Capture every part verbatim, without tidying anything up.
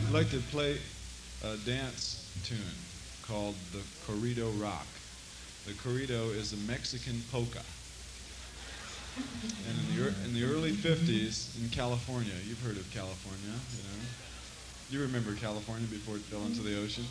I'd like to play a dance tune called the Corrido Rock. The corrido is a Mexican polka. And in the, ear- in the early fifties in California, you've heard of California, you know. You remember California before it fell into the ocean?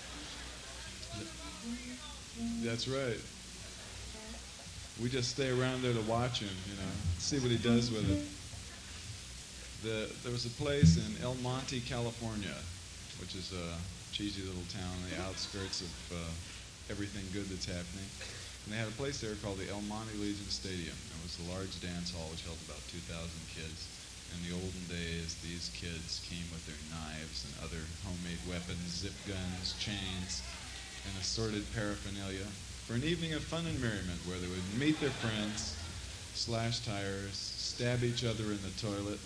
That's right. We just stay around there to watch him, you know, see what he does with it. The, there was a place in El Monte, California, which is a cheesy little town on the outskirts of uh, everything good that's happening. And they had a place there called the El Monte Legion Stadium. It was a large dance hall which held about two thousand kids. In the olden days, these kids came with their knives and other homemade weapons, zip guns, chains, and assorted paraphernalia for an evening of fun and merriment where they would meet their friends, slash tires, stab each other in the toilet.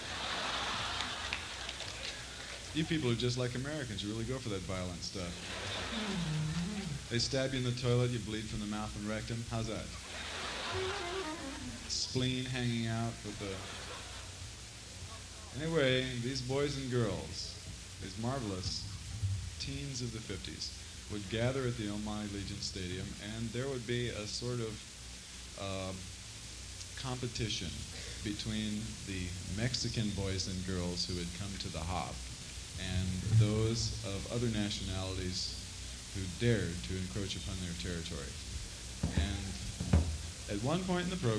You people are just like Americans. You really go for that violent stuff. They stab you in the toilet, you bleed from the mouth and rectum. How's that? Spleen hanging out with the... Anyway, these boys and girls, these marvelous teens of the fifties, would gather at the El Monte Legion Stadium, and there would be a sort of uh, competition between the Mexican boys and girls who had come to the hop and those of other nationalities who dared to encroach upon their territory. And at one point in the program,